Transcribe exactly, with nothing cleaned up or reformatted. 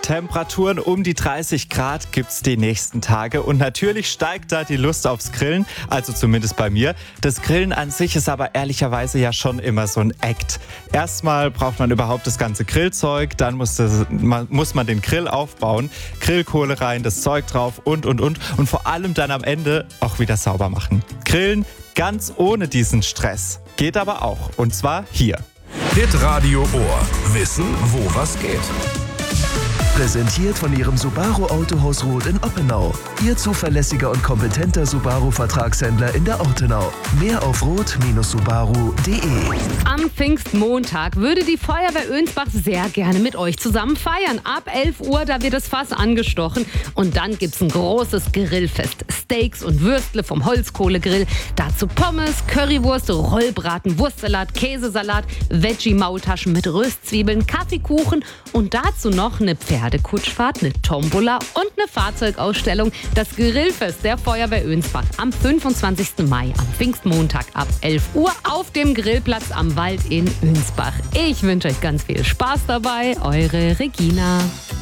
Temperaturen um die dreißig Grad gibt's die nächsten Tage und natürlich steigt da die Lust aufs Grillen, also zumindest bei mir. Das Grillen an sich ist aber ehrlicherweise ja schon immer so ein Act. Erstmal braucht man überhaupt das ganze Grillzeug, dann muss, das, man, muss man den Grill aufbauen, Grillkohle rein, das Zeug drauf und und und und vor allem dann am Ende auch wieder sauber machen. Grillen ganz ohne diesen Stress. Geht aber auch, und zwar hier. Hitradio Ohr. Wissen, wo was geht. Präsentiert von Ihrem Subaru Autohaus Roth in Oppenau. Ihr zuverlässiger und kompetenter Subaru-Vertragshändler in der Ortenau. Mehr auf roth Bindestrich subaru punkt de. Am Pfingstmontag würde die Feuerwehr Önsbach sehr gerne mit euch zusammen feiern. Ab elf Uhr, da wird das Fass angestochen. Und dann gibt's ein großes Grillfest. Steaks und Würstle vom Holzkohlegrill. Dazu Pommes, Currywurst, Rollbraten, Wurstsalat, Käsesalat, Veggie-Maultaschen mit Röstzwiebeln, Kaffeekuchen und dazu noch eine Pferdekutschfahrt, eine Tombola und eine Fahrzeugausstellung. Das Grillfest der Feuerwehr Önsbach am fünfundzwanzigsten Mai, am Pfingstmontag ab elf Uhr auf dem Grillplatz am Wald in Önsbach. Ich wünsche euch ganz viel Spaß dabei. Eure Regina.